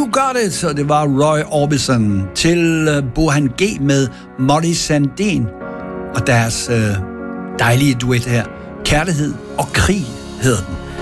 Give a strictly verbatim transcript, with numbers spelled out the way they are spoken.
You Got It, så det var Roy Orbison til uh, Bohan G med Molly Sandén og deres uh, dejlige duet her. Kærlighed og krig hedder den.